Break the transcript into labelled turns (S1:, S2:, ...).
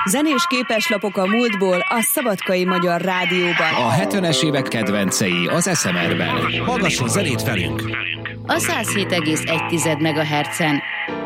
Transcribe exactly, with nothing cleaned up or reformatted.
S1: Zenés képeslapok a múltból a Szabadkai Magyar Rádióban.
S2: A hetvenes évek kedvencei az es em er-ben.
S3: Hallgasson zenét velünk!
S4: A száz hét egész egy megahertzen.